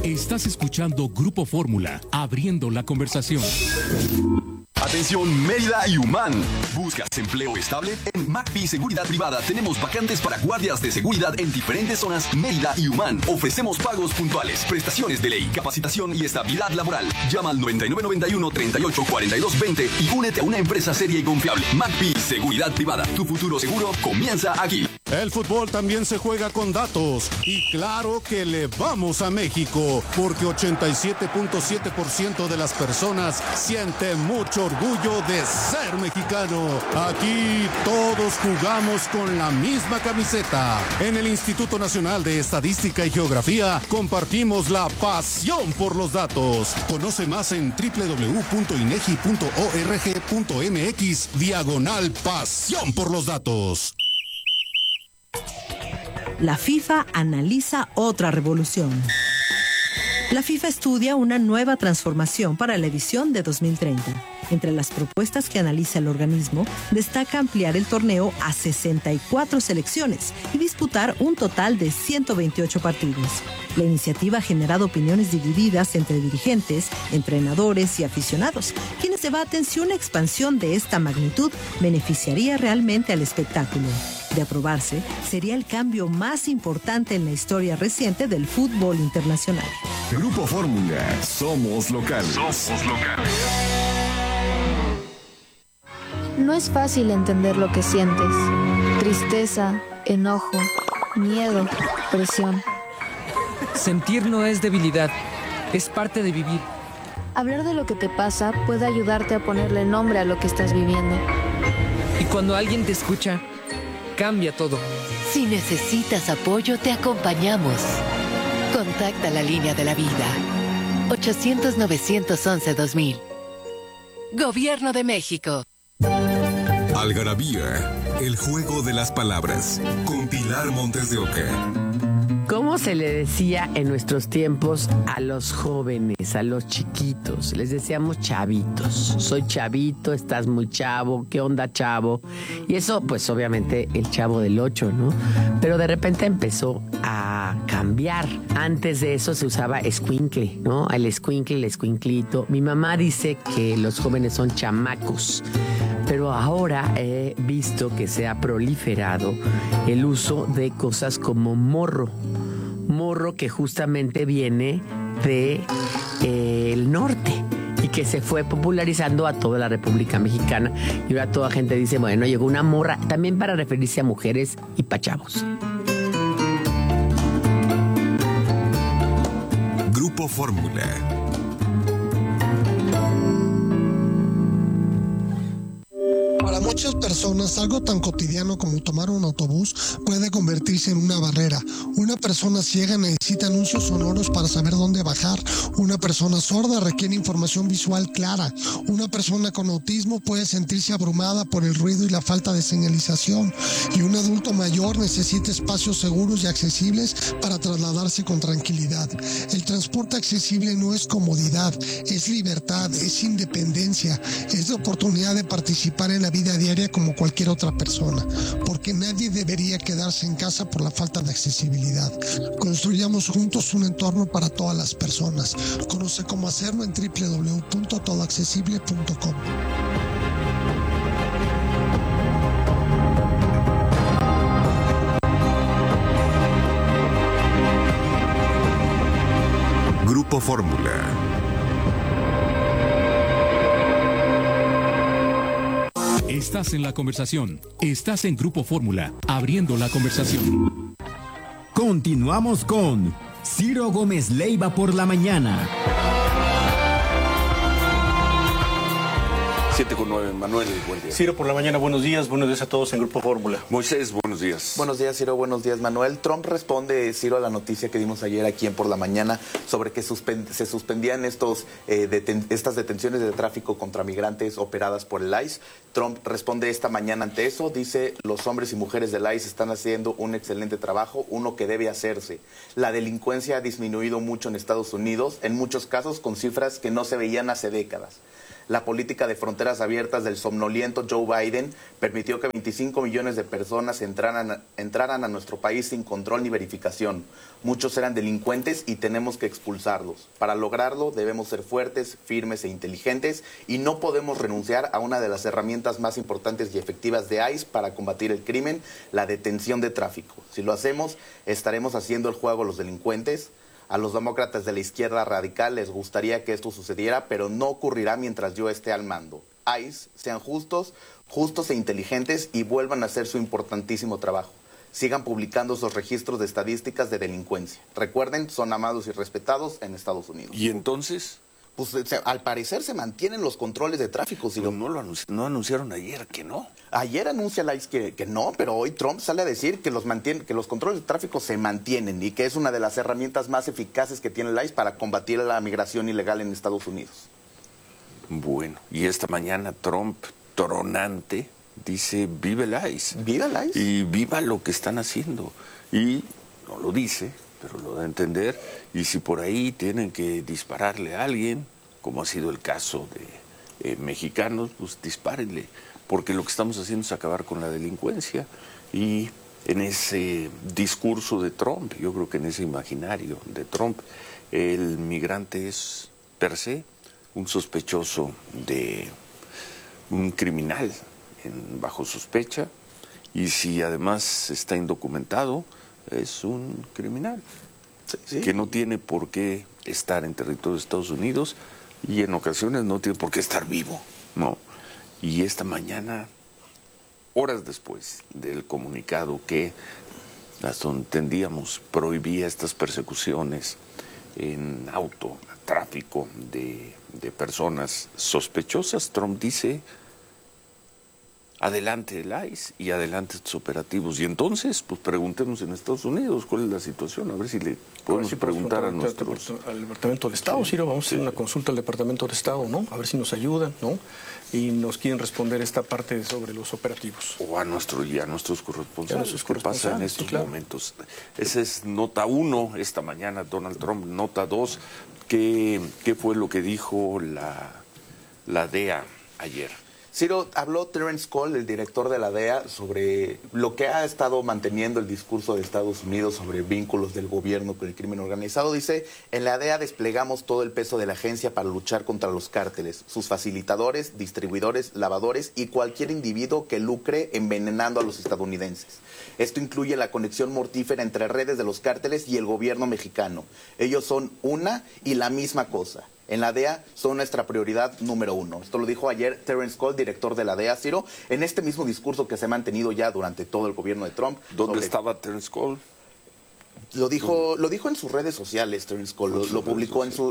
Estás escuchando Grupo Fórmula, abriendo la conversación. Atención Mérida y Humán. ¿Buscas empleo estable? En McPhee Seguridad Privada tenemos vacantes para guardias de seguridad en diferentes zonas Mérida y Humán. Ofrecemos pagos puntuales, prestaciones de ley, capacitación y estabilidad laboral. Llama al 9991-384220 y únete a una empresa seria y confiable. McPhee Seguridad Privada. Tu futuro seguro comienza aquí. El fútbol también se juega con datos. Y claro que le vamos a México, porque 87.7% de las personas siente mucho orgullo de ser mexicano. Aquí todos jugamos con la misma camiseta. En el Instituto Nacional de Estadística y Geografía compartimos la pasión por los datos. Conoce más en www.inegi.org.mx/pasión por los datos. La FIFA analiza otra revolución. La FIFA estudia una nueva transformación para la edición de 2030. Entre las propuestas que analiza el organismo, destaca ampliar el torneo a 64 selecciones y disputar un total de 128 partidos. La iniciativa ha generado opiniones divididas entre dirigentes, entrenadores y aficionados, quienes debaten si una expansión de esta magnitud beneficiaría realmente al espectáculo. De aprobarse, sería el cambio más importante en la historia reciente del fútbol internacional. Grupo Fórmula, somos locales. Somos locales. No es fácil entender lo que sientes. Tristeza, enojo, miedo, presión. Sentir no es debilidad, es parte de vivir. Hablar de lo que te pasa puede ayudarte a ponerle nombre a lo que estás viviendo. Y cuando alguien te escucha, cambia todo. Si necesitas apoyo, te acompañamos. Contacta la línea de la vida. 800-911-2000. Gobierno de México. Algarabía, el juego de las palabras. Con Pilar Montes de Oca. ¿Cómo se le decía en nuestros tiempos a los jóvenes, a los chiquitos? Les decíamos chavitos. Soy chavito, estás muy chavo, ¿qué onda, chavo? Y eso, pues obviamente el Chavo del 8, ¿no? Pero de repente empezó a cambiar. Antes de eso se usaba escuincle, ¿no? El escuincle, el escuinclito. Mi mamá dice que los jóvenes son chamacos. Pero ahora he visto que se ha proliferado el uso de cosas como morro. Morro que justamente viene de el norte y que se fue popularizando a toda la República Mexicana. Y ahora toda gente dice, bueno, llegó una morra, también para referirse a mujeres y pa' chavos. Grupo Fórmula. Para muchas personas, algo tan cotidiano como tomar un autobús puede convertirse en una barrera. Una persona ciega necesita anuncios sonoros para saber dónde bajar. Una persona sorda requiere información visual clara. Una persona con autismo puede sentirse abrumada por el ruido y la falta de señalización. Y un adulto mayor necesita espacios seguros y accesibles para trasladarse con tranquilidad. El transporte accesible no es comodidad, es libertad, es independencia, es la oportunidad de participar en la vida diaria como cualquier otra persona, porque nadie debería quedarse en casa por la falta de accesibilidad. Construyamos juntos un entorno para todas las personas. Conoce cómo hacerlo en www.todoaccesible.com. Grupo Fórmula. Estás en la conversación. Estás en Grupo Fórmula, abriendo la conversación. Continuamos con Ciro Gómez Leiva por la mañana. 7:09, Manuel, buen día. Ciro, por la mañana, buenos días a todos en Grupo Fórmula. Moisés, buenos días. Buenos días, Ciro, buenos días, Manuel. Trump responde, Ciro, a la noticia que dimos ayer aquí en Por la Mañana sobre que se suspendían estas detenciones de tráfico contra migrantes operadas por el ICE. Trump responde esta mañana ante eso, dice, los hombres y mujeres del ICE están haciendo un excelente trabajo, uno que debe hacerse. La delincuencia ha disminuido mucho en Estados Unidos, en muchos casos con cifras que no se veían hace décadas. La política de fronteras abiertas del somnoliento Joe Biden permitió que 25 millones de personas entraran a nuestro país sin control ni verificación. Muchos eran delincuentes y tenemos que expulsarlos. Para lograrlo debemos ser fuertes, firmes e inteligentes y no podemos renunciar a una de las herramientas más importantes y efectivas de ICE para combatir el crimen, la detención de tráfico. Si lo hacemos, estaremos haciendo el juego a los delincuentes. A los demócratas de la izquierda radical les gustaría que esto sucediera, pero no ocurrirá mientras yo esté al mando. ICE, sean justos e inteligentes y vuelvan a hacer su importantísimo trabajo. Sigan publicando esos registros de estadísticas de delincuencia. Recuerden, son amados y respetados en Estados Unidos. ¿Y entonces? Pues al parecer se mantienen los controles de tráfico. Pero no anunciaron ayer que no. Ayer anuncia la ICE que no, pero hoy Trump sale a decir que los controles de tráfico se mantienen y que es una de las herramientas más eficaces que tiene la ICE para combatir la migración ilegal en Estados Unidos. Bueno, y esta mañana Trump, tronante, dice viva el ICE. Viva el ICE. Y viva lo que están haciendo. Y no lo dice, pero lo da a entender. Y si por ahí tienen que dispararle a alguien, como ha sido el caso de mexicanos, pues dispárenle. Porque lo que estamos haciendo es acabar con la delincuencia. Y en ese discurso de Trump, yo creo que en ese imaginario de Trump, el migrante es per se un sospechoso de un criminal bajo sospecha. Y si además está indocumentado, es un criminal. Sí. Que no tiene por qué estar en territorio de Estados Unidos y en ocasiones no tiene por qué estar vivo, ¿no? Y esta mañana, horas después del comunicado que, hasta donde entendíamos, prohibía estas persecuciones en auto, tráfico de personas sospechosas, Trump dice: adelante el ICE y adelante estos operativos. Y entonces, pues preguntemos en Estados Unidos cuál es la situación, a ver si le podemos preguntar a nuestros... Al Departamento del Estado, Ciro, vamos a hacer una consulta al Departamento del Estado, ¿no? A ver si nos ayudan, ¿no? Y nos quieren responder esta parte sobre los operativos. O a nuestros corresponsales. ¿Qué pasa en estos momentos? Esa es nota 1 esta mañana, Donald Trump. Nota 2, ¿qué fue lo que dijo la DEA ayer? Ciro, habló Terence Cole, el director de la DEA, sobre lo que ha estado manteniendo el discurso de Estados Unidos sobre vínculos del gobierno con el crimen organizado. Dice: en la DEA desplegamos todo el peso de la agencia para luchar contra los cárteles, sus facilitadores, distribuidores, lavadores y cualquier individuo que lucre envenenando a los estadounidenses. Esto incluye la conexión mortífera entre redes de los cárteles y el gobierno mexicano. Ellos son una y la misma cosa. En la DEA son nuestra prioridad número 1. Esto lo dijo ayer Terence Cole, director de la DEA, Ciro, en este mismo discurso que se ha mantenido ya durante todo el gobierno de Trump. ¿Dónde estaba Terence Cole? Lo dijo en sus redes sociales, Terence Cole. Lo publicó en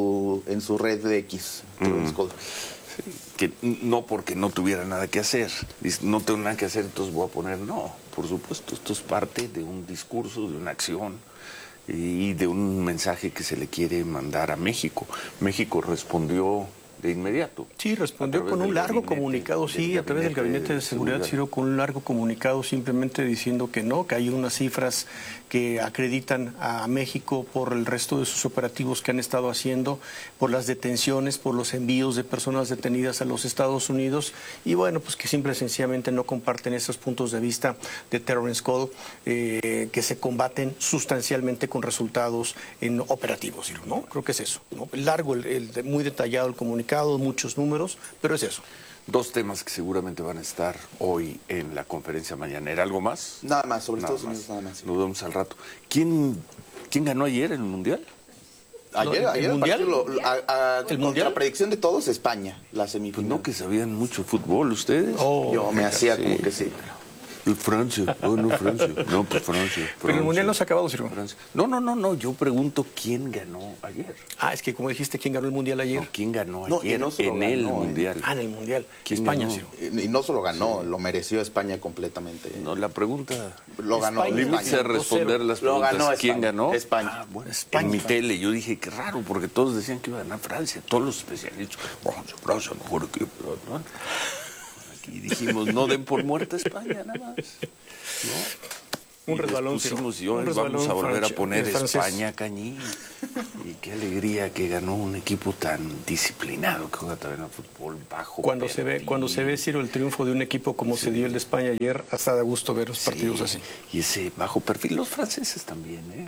su red de X, Terence Cole. Que no porque no tuviera nada que hacer. Dice, no tengo nada que hacer, entonces voy a poner... No, por supuesto, esto es parte de un discurso, de una acción y de un mensaje que se le quiere mandar a México. México respondió de inmediato. Sí, respondió con un largo comunicado, sí, a través del Gabinete de Seguridad, Ciro, con un largo comunicado simplemente diciendo que no, que hay unas cifras que acreditan a México por el resto de sus operativos que han estado haciendo, por las detenciones, por los envíos de personas detenidas a los Estados Unidos, y bueno, pues que simple y sencillamente no comparten esos puntos de vista de Terence Cole, que se combaten sustancialmente con resultados en operativos, Ciro, ¿no? Creo que es eso, ¿no? Largo, muy detallado el comunicado, muchos números, pero es eso. Dos temas que seguramente van a estar hoy en la conferencia mañanera. ¿Algo más? Nada más, sobre Estados Unidos, nada más. Nos vemos al rato. ¿Quién ganó ayer en el Mundial? Ayer ¿El Mundial? Contra la predicción de todos, España, la semifinal. Pues no que sabían mucho fútbol ustedes. Yo me hacía como que sí. Francia, no Francia. No, pues Francia. Pero el Mundial no se ha acabado, Ciro. No, yo pregunto quién ganó ayer. Ah, es que como dijiste, ¿quién ganó el Mundial ayer? No, ¿quién ganó ayer en el Mundial? Ah, en el Mundial. España, Ciro. Y no solo ganó, lo mereció España completamente. No, la pregunta... Lo ganó España. Límite a responder las preguntas. ¿Quién ganó? España. Ah, bueno, España. En mi tele yo dije, qué raro, porque todos decían que iba a ganar Francia, todos los especialistas. Francia, mejor equipo, ¿no? Y dijimos, no den por muerta a España, nada más. ¿No? Un resbalón. Pusimos y hoy vamos a volver a poner España, Cañín. Y qué alegría que ganó un equipo tan disciplinado que juega también al fútbol bajo. Cuando se ve, Ciro, el triunfo de un equipo como se dio el de España ayer, hasta da gusto ver los partidos así. Y ese bajo perfil, los franceses también, ¿eh?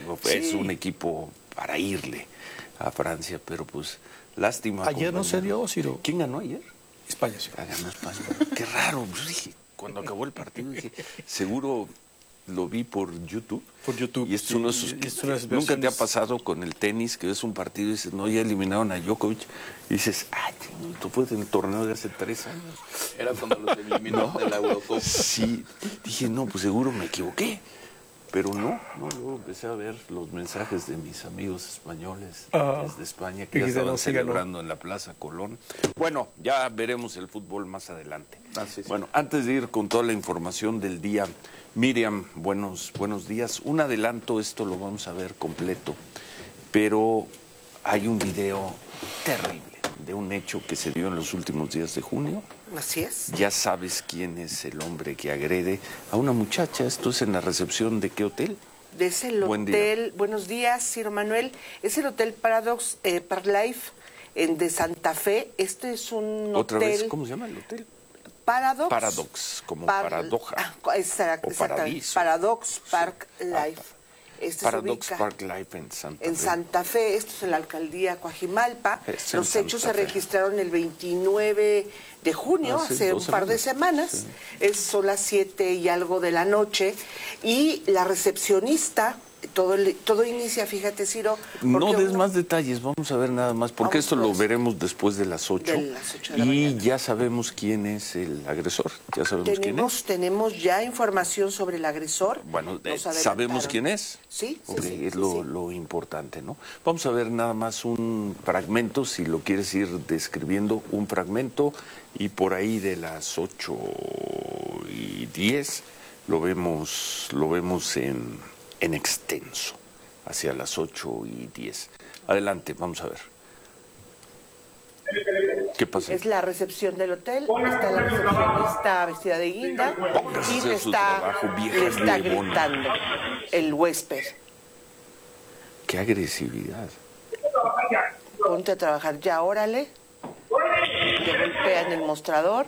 Es un equipo para irle a Francia, pero pues lástima. Ayer no se dio, Ciro. ¿Quién ganó ayer? España, sí. Ganó España. Qué raro. Yo dije, cuando acabó el partido, dije, seguro lo vi por YouTube. Por YouTube. Y es uno de esos nunca te ha pasado con el tenis, que ves un partido y dices, no, ya eliminaron a Djokovic. Y dices, ay, tú fue en el torneo de hace 3 años. Era cuando los eliminó de la Eurocopa. Sí. Dije, no, pues seguro me equivoqué. Pero no, luego empecé a ver los mensajes de mis amigos españoles desde España que ya estaban celebrando en la Plaza Colón. Bueno, ya veremos el fútbol más adelante. Bueno, antes de ir con toda la información del día, Miriam, buenos días. Un adelanto, esto lo vamos a ver completo, pero hay un video terrible de un hecho que se dio en los últimos días de junio. Así es. Ya sabes quién es el hombre que agrede a una muchacha. Esto es en la recepción de ¿qué hotel? Es el hotel, buenos días, Ciro Manuel. Es el Hotel Paradox Park Life de Santa Fe. Este es un ¿Otra hotel. vez? ¿Cómo se llama el hotel? Paradox. Paradox, como paradoja. Exacto. Paradox Park Life. Paradox Park Life en Santa Fe. En Santa Fe, esto es en la alcaldía Coajimalpa. Los hechos se registraron el 29 de junio, hace un par de semanas. Son las 7 y algo de la noche. Y la recepcionista, todo inicia, fíjate, Ciro. No des más detalles, vamos a ver nada más, porque esto lo veremos después de las 8. Y ya sabemos quién es el agresor. Ya sabemos quién es. Tenemos ya información sobre el agresor. Bueno, ¿sabemos quién es? Sí, okay, es lo importante, ¿no? Vamos a ver nada más un fragmento, si lo quieres ir describiendo, un fragmento, y por ahí de las 8:10 lo vemos en extenso, hacia las 8:10. Adelante, vamos a ver. ¿Qué pasa? Es la recepción del hotel, está la recepcionista vestida de guinda y le está gritando el huésped. ¡Qué agresividad! Ponte a trabajar ya, órale. Le golpea en el mostrador.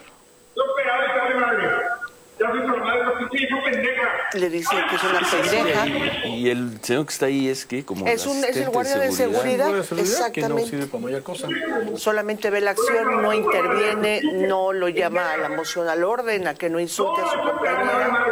Le dice que es una pendeja. Y el señor que está ahí es que como es el guardia de seguridad, exactamente. Que no sirve para mayor cosa. Solamente ve la acción, no interviene, no lo llama a la moción al orden, a que no insulte a su compañera.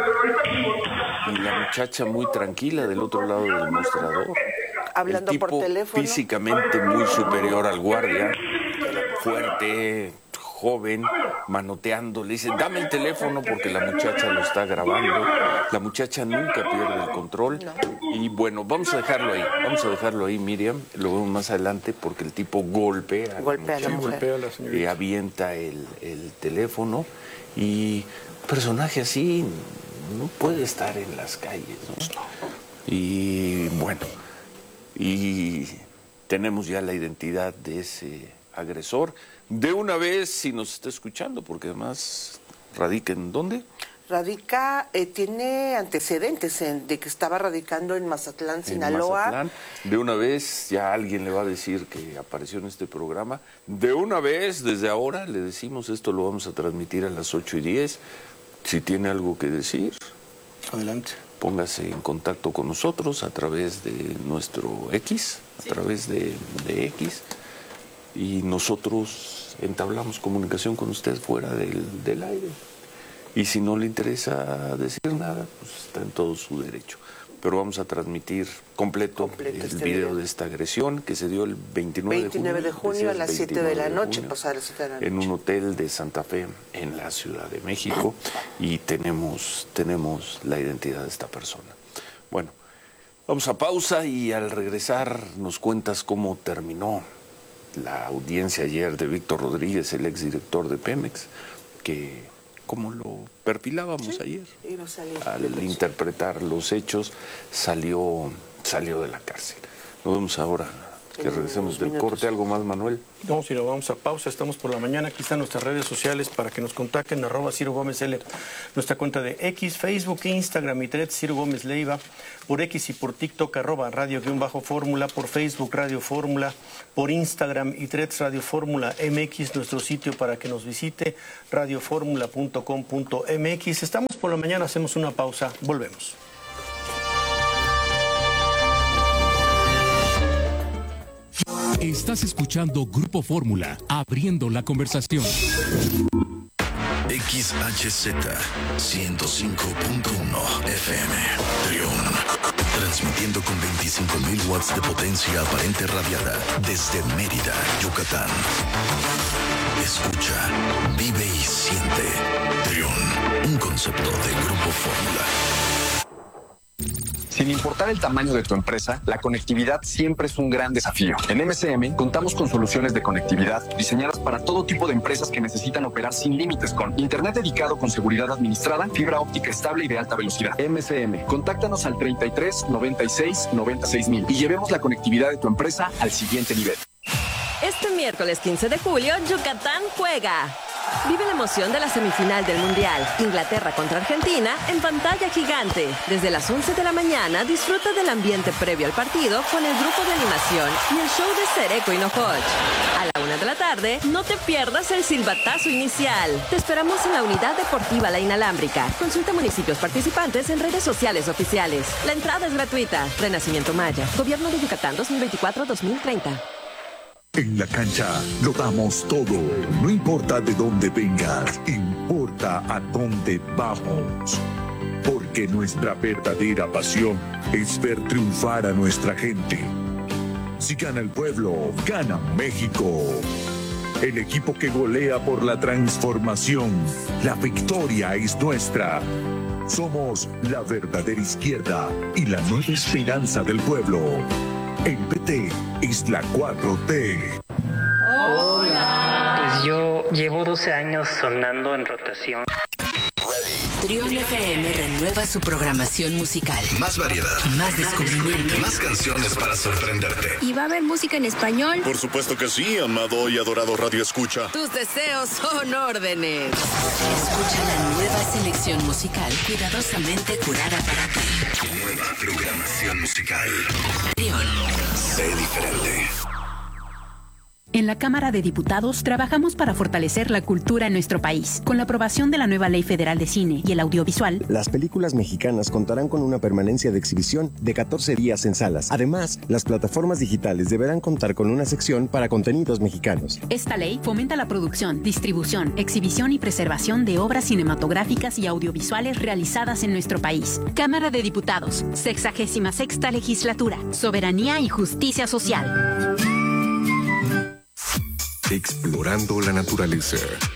Y la muchacha muy tranquila del otro lado del mostrador. Hablando por teléfono. Físicamente muy superior al guardia, fuerte, joven, manoteando, le dice, dame el teléfono porque la muchacha lo está grabando. La muchacha nunca pierde el control. No. Y bueno, vamos a dejarlo ahí, Miriam, lo vemos más adelante porque el tipo golpea a la mujer, avienta el teléfono, y un personaje así no puede estar en las calles, ¿no? Y bueno, y tenemos ya la identidad de ese agresor. De una vez, si nos está escuchando, porque además radica ¿en dónde? Tiene antecedentes de que estaba radicando en Mazatlán, Sinaloa. Mazatlán. De una vez, ya alguien le va a decir que apareció en este programa. De una vez, desde ahora, le decimos, esto lo vamos a transmitir a las 8:10. Si tiene algo que decir, adelante. Póngase en contacto con nosotros a través de nuestro X, a través de X. Y nosotros entablamos comunicación con usted fuera del aire. Y si no le interesa decir nada, pues está en todo su derecho. Pero vamos a transmitir completo el video de esta agresión que se dio el 29 de junio a las 7 de la noche, pasada las 7 de la noche. En un hotel de Santa Fe, en la Ciudad de México, y tenemos la identidad de esta persona. Bueno, vamos a pausa y al regresar nos cuentas cómo terminó la audiencia ayer de Víctor Rodríguez, el exdirector de Pemex, que como lo perfilábamos ayer, al interpretar los hechos, salió de la cárcel. Nos vemos ahora Que regresemos del corte. ¿Algo más, Manuel? No, si no, vamos a pausa. Estamos por la mañana. Aquí están nuestras redes sociales para que nos contacten. @Ciro Gómez L. Nuestra cuenta de X, Facebook, Instagram y Threads, Ciro Gómez Leiva. Por X y por TikTok, @radio_fórmula. Por Facebook, Radio Fórmula. Por Instagram y Threads, Radio Fórmula MX. Nuestro sitio para que nos visite, radioformula.com.mx. Estamos por la mañana. Hacemos una pausa. Volvemos. Estás escuchando Grupo Fórmula, abriendo la conversación. XHZ 105.1 FM, Trión. Transmitiendo con 25.000 watts de potencia aparente radiada desde Mérida, Yucatán. Escucha, vive y siente. Trión, un concepto de Grupo Fórmula. Sin importar el tamaño de tu empresa, la conectividad siempre es un gran desafío. En MCM contamos con soluciones de conectividad diseñadas para todo tipo de empresas que necesitan operar sin límites con internet dedicado con seguridad administrada, fibra óptica estable y de alta velocidad. MCM, contáctanos al 33 96 96 mil y llevemos la conectividad de tu empresa al siguiente nivel. Este miércoles 15 de julio, Yucatán juega. Vive la emoción de la semifinal del Mundial, Inglaterra contra Argentina, en pantalla gigante. Desde las 11 de la mañana, disfruta del ambiente previo al partido con el grupo de animación y el show de Cereco y Nojoch. A la 1 de la tarde, no te pierdas el silbatazo inicial. Te esperamos en la Unidad Deportiva La Inalámbrica. Consulta municipios participantes en redes sociales oficiales. La entrada es gratuita. Renacimiento Maya. Gobierno de Yucatán 2024-2030. En la cancha lo damos todo. No importa de dónde vengas, importa a dónde vamos. Porque nuestra verdadera pasión es ver triunfar a nuestra gente. Si gana el pueblo, gana México. El equipo que golea por la transformación. La victoria es nuestra. Somos la verdadera izquierda y la nueva esperanza del pueblo. El PT es la 4T. Hola. Pues yo llevo 12 años sonando en rotación. Trión FM renueva su programación musical. Más variedad. Más descubrimiento. Más canciones para sorprenderte. ¿Y va a haber música en español? Por supuesto que sí, amado y adorado Radio Escucha. Tus deseos son órdenes. Escucha la nueva selección musical cuidadosamente curada para ti. Nueva programación musical. Trión. Sé diferente. En la Cámara de Diputados trabajamos para fortalecer la cultura en nuestro país. Con la aprobación de la nueva Ley Federal de Cine y el Audiovisual, las películas mexicanas contarán con una permanencia de exhibición de 14 días en salas. Además, las plataformas digitales deberán contar con una sección para contenidos mexicanos. Esta ley fomenta la producción, distribución, exhibición y preservación de obras cinematográficas y audiovisuales realizadas en nuestro país. Cámara de Diputados, 66ª Legislatura, Soberanía y Justicia Social. Explorando la naturaleza.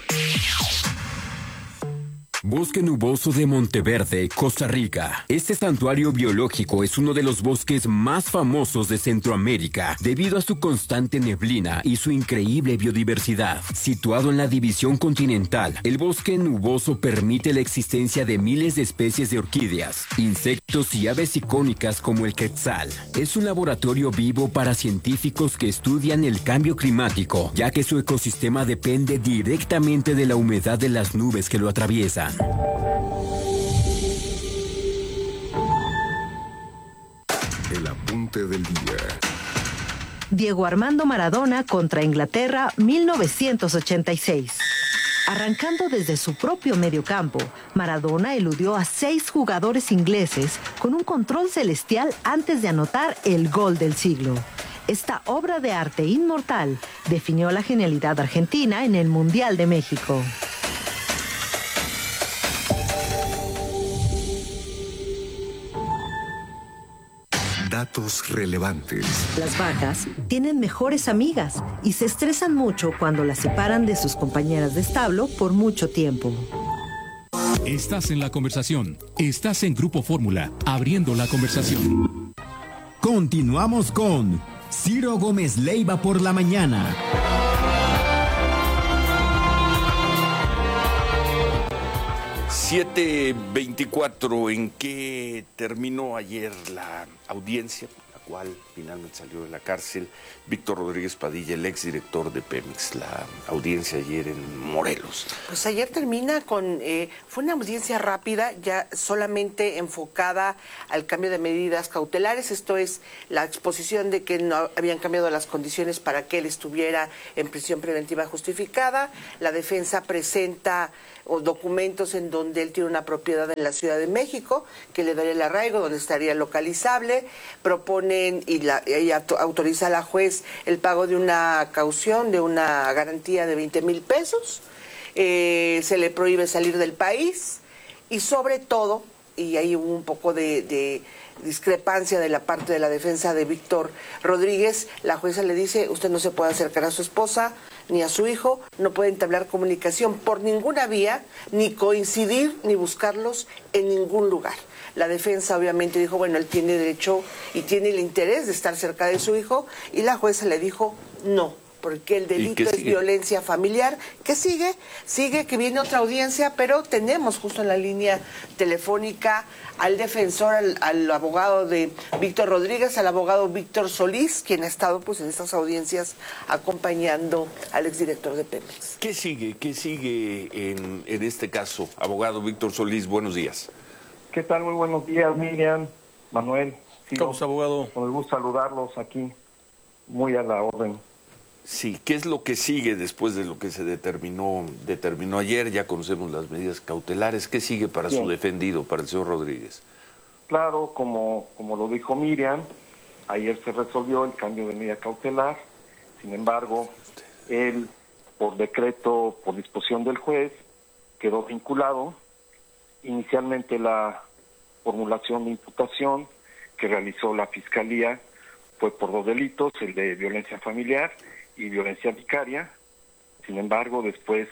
Bosque nuboso de Monteverde, Costa Rica. Este santuario biológico es uno de los bosques más famosos de Centroamérica debido a su constante neblina y su increíble biodiversidad. Situado en la división continental, el bosque nuboso permite la existencia de miles de especies de orquídeas, insectos y aves icónicas como el quetzal. Es un laboratorio vivo para científicos que estudian el cambio climático, ya que su ecosistema depende directamente de la humedad de las nubes que lo atraviesan. El apunte del día. Diego Armando Maradona contra Inglaterra, 1986. Arrancando desde su propio mediocampo, Maradona eludió a 6 jugadores ingleses con un control celestial antes de anotar el gol del siglo. Esta obra de arte inmortal definió la genialidad argentina en el Mundial de México. Datos relevantes. Las vacas tienen mejores amigas y se estresan mucho cuando las separan de sus compañeras de establo por mucho tiempo. Estás en la conversación. Estás en Grupo Fórmula, abriendo la conversación. Continuamos con Ciro Gómez Leiva por la mañana. $7:24. ¿En qué terminó ayer la audiencia, la cual finalmente salió de la cárcel Víctor Rodríguez Padilla, el exdirector de Pemex. La audiencia ayer en Morelos. Pues ayer termina con, fue una audiencia rápida, ya solamente enfocada al cambio de medidas cautelares, esto es la exposición de que no habían cambiado las condiciones para que él estuviera en prisión preventiva justificada. La defensa presenta documentos en donde él tiene una propiedad en la Ciudad de México, que le daría el arraigo, donde estaría localizable. Proponen y autoriza a la juez el pago de una caución, de una garantía de 20,000 pesos. Se le prohíbe salir del país y sobre todo, y hay un poco de discrepancia de la parte de la defensa de Víctor Rodríguez, la jueza le dice, usted no se puede acercar a su esposa ni a su hijo, no puede entablar comunicación por ninguna vía, ni coincidir, ni buscarlos en ningún lugar. La defensa obviamente dijo, bueno, él tiene derecho y tiene el interés de estar cerca de su hijo, y la jueza le dijo, no, porque el delito es violencia familiar. ¿Qué sigue? Sigue que viene otra audiencia, pero tenemos justo en la línea telefónica al defensor, al abogado de Víctor Rodríguez, al abogado Víctor Solís, quien ha estado pues en estas audiencias acompañando al exdirector de Pemex. ¿Qué sigue? ¿Qué sigue en este caso? Abogado Víctor Solís, buenos días. ¿Qué tal? Muy buenos días, Miriam, Manuel. Sí, ¿cómo está, abogado? Con el gusto saludarlos aquí, muy a la orden. Sí, ¿qué es lo que sigue después de lo que se determinó ayer? Ya conocemos las medidas cautelares. ¿Qué sigue para su defendido, para el señor Rodríguez? Claro, como lo dijo Miriam, ayer se resolvió el cambio de medida cautelar. Sin embargo, él, por decreto, por disposición del juez, quedó vinculado. Inicialmente la formulación de imputación que realizó la Fiscalía fue por 2 delitos, el de violencia familiar y violencia vicaria. Sin embargo, después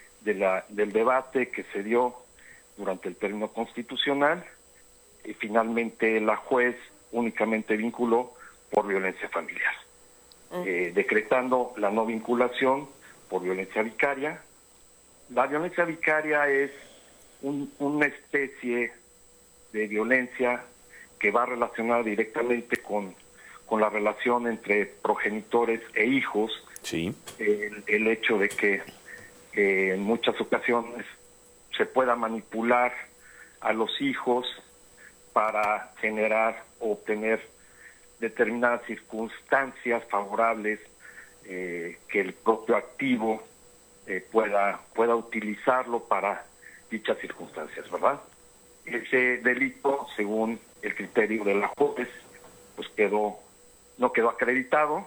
del debate que se dio durante el término constitucional, finalmente la juez únicamente vinculó por violencia familiar, decretando la no vinculación por violencia vicaria. La violencia vicaria es una especie de violencia que va relacionada directamente con la relación entre progenitores e hijos. Sí. El hecho de que en muchas ocasiones se pueda manipular a los hijos para generar o obtener determinadas circunstancias favorables que el propio activo pueda utilizarlo para dichas circunstancias, ¿verdad? Ese delito, según el criterio de la juez, pues no quedó acreditado,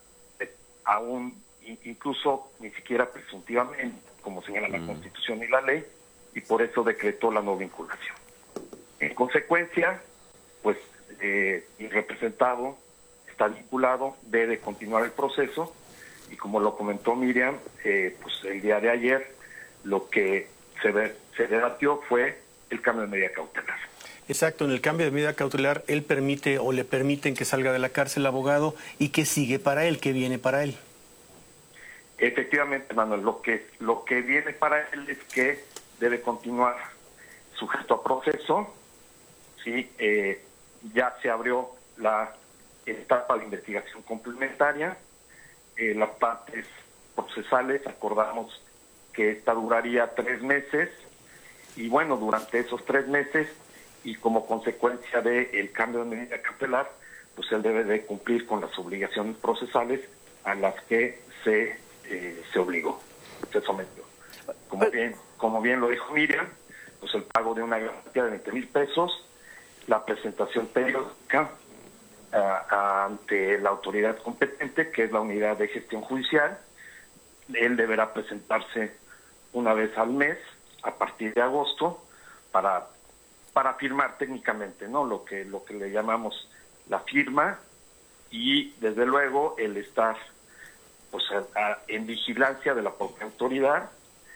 aún incluso ni siquiera presuntivamente, como señala la Constitución y la ley, y por eso decretó la no vinculación. En consecuencia, pues el representado está vinculado, debe continuar el proceso, y como lo comentó Miriam, pues el día de ayer lo que se debatió fue el cambio de medida cautelar. Exacto, en el cambio de medida cautelar, él permite o le permiten que salga de la cárcel, abogado, ¿y qué sigue para él? ¿Qué viene para él? Efectivamente, Manuel, lo que viene para él es que debe continuar sujeto a proceso. Sí, ya se abrió la etapa de investigación complementaria. Las partes procesales acordamos que esta duraría 3 meses, y bueno, durante esos 3 meses y como consecuencia del cambio de medida cautelar, pues él debe de cumplir con las obligaciones procesales a las que se obligó, se sometió. Como bien lo dijo Miriam, pues el pago de una garantía de 20,000 pesos, la presentación periódica ante la autoridad competente, que es la unidad de gestión judicial. Él deberá presentarse una vez al mes a partir de agosto para firmar técnicamente, ¿no? Lo que le llamamos la firma, y desde luego el estar pues en vigilancia de la propia autoridad.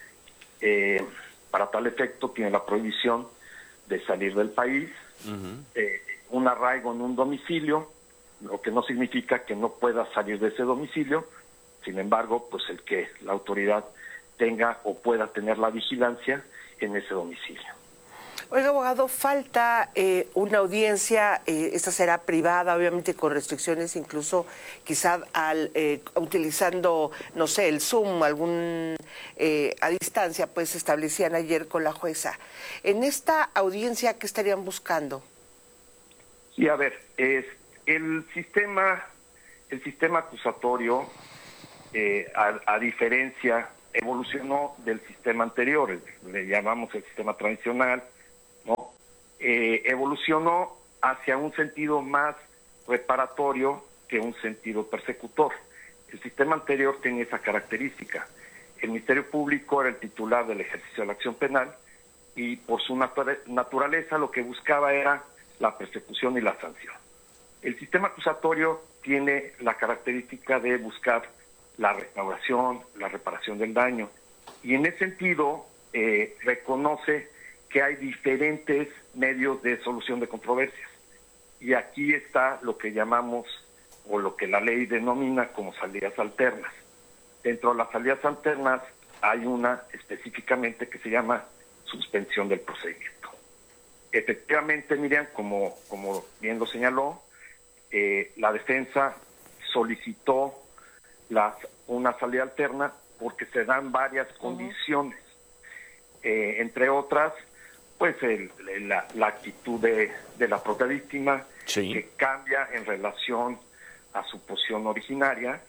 Para tal efecto tiene la prohibición de salir del país, un arraigo en un domicilio, lo que no significa que no pueda salir de ese domicilio. Sin embargo, pues el que la autoridad tenga o pueda tener la vigilancia en ese domicilio. Oiga, abogado, falta una audiencia, esta será privada, obviamente con restricciones, incluso quizá utilizando, no sé, el Zoom, a distancia, pues se establecían ayer con la jueza. En esta audiencia, ¿qué estarían buscando? Sí, a ver, el sistema acusatorio, a diferencia, evolucionó del sistema anterior, le llamamos el sistema tradicional, ¿no? Evolucionó hacia un sentido más reparatorio que un sentido persecutor. El sistema anterior tenía esa característica. El Ministerio Público era el titular del ejercicio de la acción penal y por su naturaleza lo que buscaba era la persecución y la sanción. El sistema acusatorio tiene la característica de buscar la restauración, la reparación del daño. Y en ese sentido, reconoce que hay diferentes medios de solución de controversias. Y aquí está lo que llamamos, o lo que la ley denomina como salidas alternas. Dentro de las salidas alternas hay una específicamente que se llama suspensión del procedimiento. Efectivamente, Miriam, como bien lo señaló, la defensa solicitó una salida alterna porque se dan varias condiciones, entre otras, pues la actitud de la propia víctima, que cambia en relación a su posición originaria.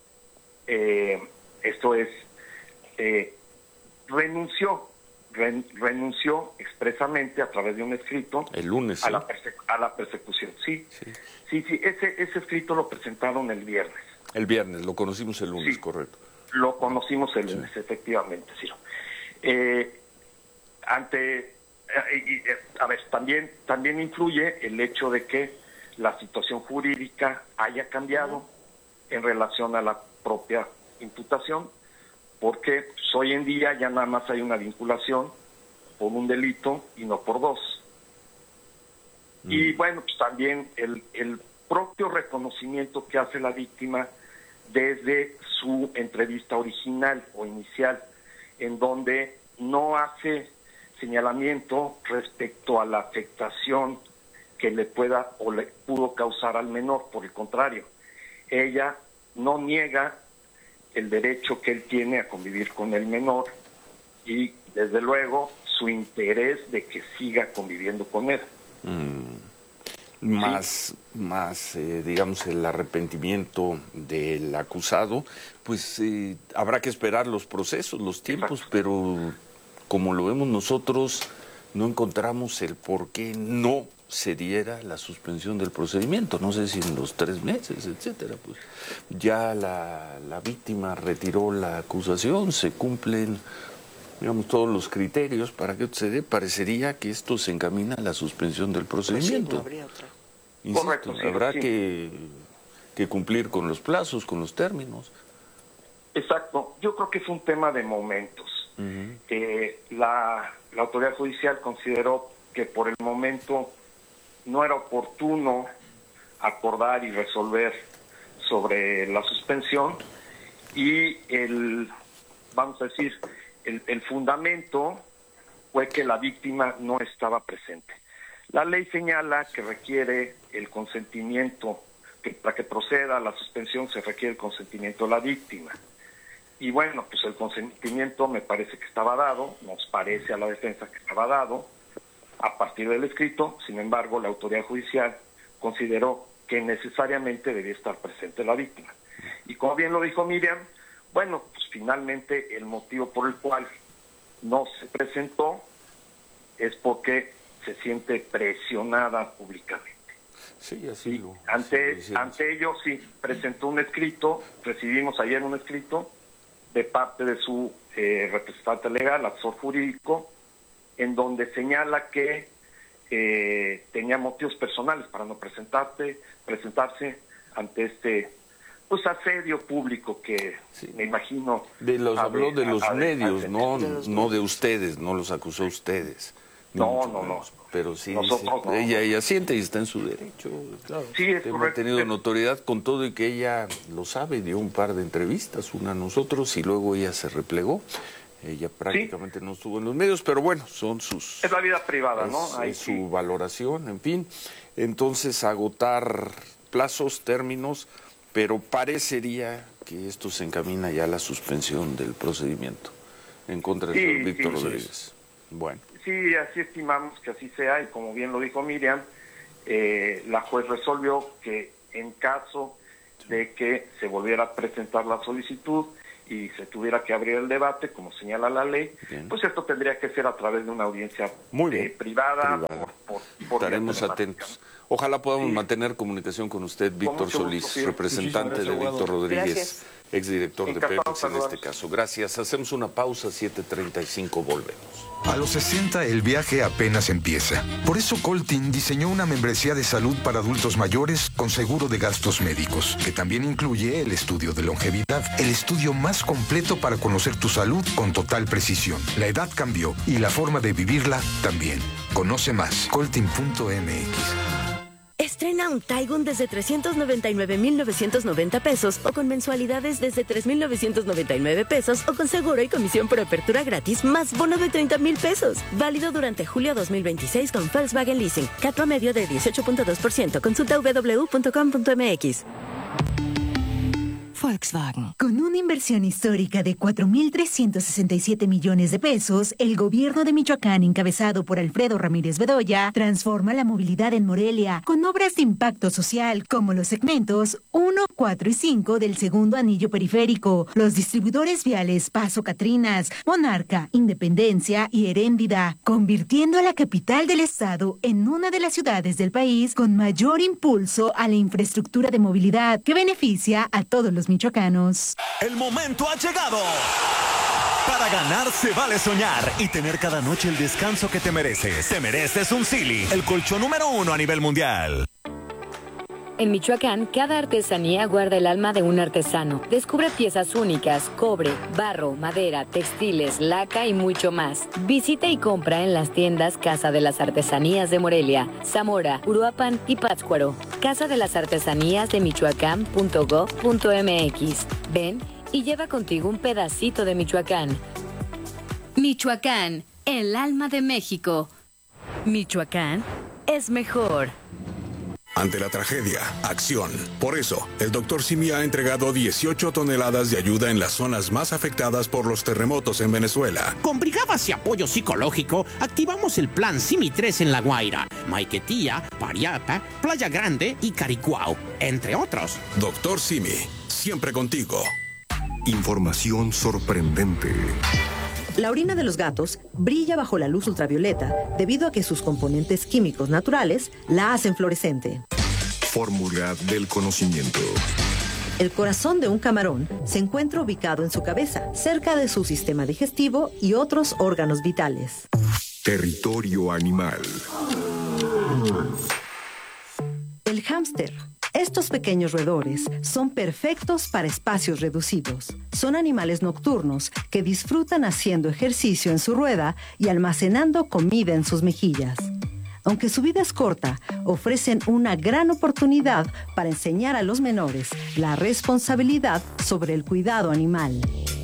Esto es, renunció expresamente a través de un escrito el lunes, a la persecución. Sí, ese escrito lo presentaron el viernes. El viernes, lo conocimos el lunes, correcto. Lo conocimos el lunes, efectivamente, sí. A ver, también influye el hecho de que la situación jurídica haya cambiado en relación a la propia imputación, porque pues, hoy en día ya nada más hay una vinculación por un delito y no por dos. Y bueno, pues también el propio reconocimiento que hace la víctima desde su entrevista original o inicial, en donde no hace señalamiento respecto a la afectación que le pueda o le pudo causar al menor. Por el contrario, ella no niega el derecho que él tiene a convivir con el menor y, desde luego, su interés de que siga conviviendo con él. Más, digamos, el arrepentimiento del acusado, pues habrá que esperar los procesos, los tiempos, pero como lo vemos nosotros, no encontramos el por qué no se diera la suspensión del procedimiento. No sé si en los 3 meses, etcétera. Pues ya la víctima retiró la acusación, se cumplen, digamos, todos los criterios para que se dé. Parecería que esto se encamina a la suspensión del procedimiento. Sí, no habría otra. Insisto, Correcto, sí, habrá sí. que cumplir con los plazos, con los términos. Exacto. Yo creo que es un tema de momentos. La autoridad judicial consideró que por el momento no era oportuno acordar y resolver sobre la suspensión y el fundamento fue que la víctima no estaba presente. La ley señala que requiere el consentimiento, que para que proceda a la suspensión se requiere el consentimiento de la víctima. Y bueno, pues el consentimiento me parece que estaba dado, nos parece a la defensa que estaba dado a partir del escrito. Sin embargo, la autoridad judicial consideró que necesariamente debía estar presente la víctima. Y como bien lo dijo Miriam, bueno, pues finalmente el motivo por el cual no se presentó es porque se siente presionada públicamente. Sí, así lo... Ante ello, sí, presentó un escrito, recibimos ayer un escrito de parte de su representante legal, asesor jurídico, en donde señala que tenía motivos personales para no presentarse ante este asedio público que me imagino... Habló de los medios, no de ustedes, no los acusó ustedes. No. Pero sí, Nosotros no. ella siente y está en su derecho. Claro. Sí, es Hemos correcto. tenido notoriedad con todo y que ella lo sabe, dio un par de entrevistas, una a nosotros y luego ella se replegó. Ella prácticamente no estuvo en los medios, pero bueno, son sus... Es la vida privada, ¿no? Ahí su valoración, en fin. Entonces, agotar plazos, términos, pero parecería que esto se encamina ya a la suspensión del procedimiento en contra del señor Víctor Rodríguez. Bueno. Sí, así estimamos que así sea, y como bien lo dijo Miriam, la juez resolvió que en caso de que se volviera a presentar la solicitud y se tuviera que abrir el debate, como señala la ley, pues esto tendría que ser a través de una audiencia privada. Estaremos atentos. Ojalá podamos mantener comunicación con usted, Víctor Solís, representante de Víctor Rodríguez, exdirector de Pemex en este caso. Gracias. Hacemos una pausa, 7:35, volvemos. A los 60 el viaje apenas empieza. Por eso Coltin diseñó una membresía de salud para adultos mayores con seguro de gastos médicos, que también incluye el estudio de longevidad, el estudio más completo para conocer tu salud con total precisión. La edad cambió y la forma de vivirla también. Conoce más, coltin.mx. Estrena un Taigun desde 399,990 pesos o con mensualidades desde 3,999 pesos o con seguro y comisión por apertura gratis más bono de 30,000 pesos. Válido durante julio 2026 con Volkswagen Leasing. CAT promedio de 18.2%. Consulta www.com.mx. Volkswagen. Con una inversión histórica de 4,367 millones de pesos, el gobierno de Michoacán, encabezado por Alfredo Ramírez Bedoya, transforma la movilidad en Morelia con obras de impacto social como los segmentos 1, 4 y 5 del segundo anillo periférico, los distribuidores viales Paso Catrinas, Monarca, Independencia y Heréndida, convirtiendo a la capital del estado en una de las ciudades del país con mayor impulso a la infraestructura de movilidad que beneficia a todos los michoacanos. El momento ha llegado. Para ganar se vale soñar y tener cada noche el descanso que te mereces. Te mereces un Sealy, el colchón número 1 a nivel mundial. En Michoacán, cada artesanía guarda el alma de un artesano. Descubre piezas únicas, cobre, barro, madera, textiles, laca y mucho más. Visita y compra en las tiendas Casa de las Artesanías de Morelia, Zamora, Uruapan y Pátzcuaro. Casa de las Artesanías de Michoacán.gov.mx. Ven y lleva contigo un pedacito de Michoacán. Michoacán, el alma de México. Michoacán es mejor. Ante la tragedia, acción. Por eso, el Dr. Simi ha entregado 18 toneladas de ayuda en las zonas más afectadas por los terremotos en Venezuela. Con brigadas y apoyo psicológico, activamos el plan Simi 3 en La Guaira, Maiquetía, Pariapa, Playa Grande y Caricuao, entre otros. Dr. Simi, siempre contigo. Información sorprendente. La orina de los gatos brilla bajo la luz ultravioleta debido a que sus componentes químicos naturales la hacen fluorescente. Fórmula del conocimiento. El corazón de un camarón se encuentra ubicado en su cabeza, cerca de su sistema digestivo y otros órganos vitales. Territorio animal. El hámster. Estos pequeños roedores son perfectos para espacios reducidos. Son animales nocturnos que disfrutan haciendo ejercicio en su rueda y almacenando comida en sus mejillas. Aunque su vida es corta, ofrecen una gran oportunidad para enseñar a los menores la responsabilidad sobre el cuidado animal.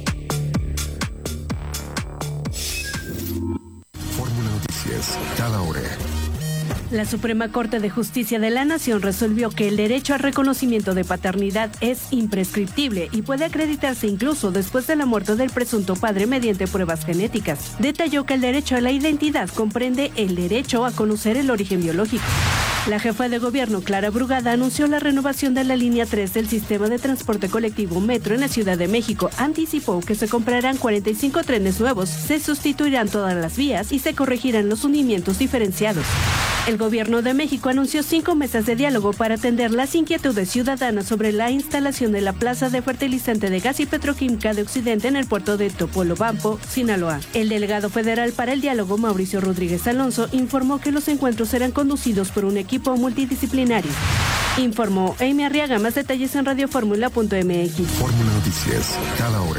Fórmula Noticias, cada hora. La Suprema Corte de Justicia de la Nación resolvió que el derecho al reconocimiento de paternidad es imprescriptible y puede acreditarse incluso después de la muerte del presunto padre mediante pruebas genéticas. Detalló que el derecho a la identidad comprende el derecho a conocer el origen biológico. La jefa de gobierno, Clara Brugada, anunció la renovación de la línea 3 del sistema de transporte colectivo Metro en la Ciudad de México. Anticipó que se comprarán 45 trenes nuevos, se sustituirán todas las vías y se corregirán los hundimientos diferenciados. El gobierno de México anunció 5 mesas de diálogo para atender las inquietudes ciudadanas sobre la instalación de la plaza de fertilizante de gas y petroquímica de Occidente en el puerto de Topolobampo, Sinaloa. El delegado federal para el diálogo, Mauricio Rodríguez Alonso, informó que los encuentros serán conducidos por un equipo multidisciplinario. Informó Amy Arriaga. Más detalles en radioformula.mx. Fórmula Noticias, cada hora.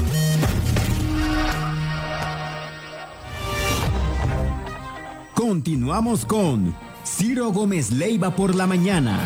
Continuamos con Ciro Gómez Leiva por la mañana.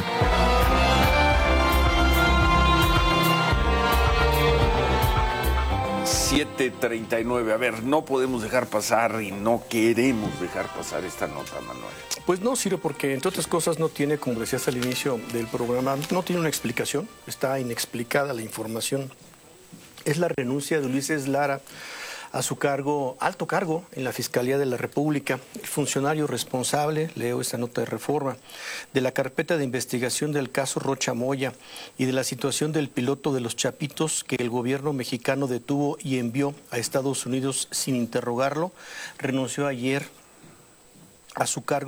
7:39. A ver, no podemos dejar pasar y no queremos dejar pasar esta nota, Manuel. Pues no, Ciro, porque entre otras cosas no tiene, como decías al inicio del programa, no tiene una explicación, está inexplicada la información. Es la renuncia de Ulises Lara a su cargo, alto cargo en la Fiscalía de la República, el funcionario responsable, leo esta nota de Reforma, de la carpeta de investigación del caso Rocha Moya y de la situación del piloto de los Chapitos que el gobierno mexicano detuvo y envió a Estados Unidos sin interrogarlo, renunció ayer a su cargo